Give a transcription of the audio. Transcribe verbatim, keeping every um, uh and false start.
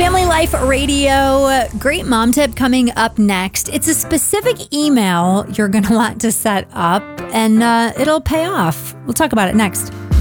Family Life Radio, great mom tip coming up next. It's a specific email you're going to want to set up, and uh, it'll pay off. We'll talk about it next.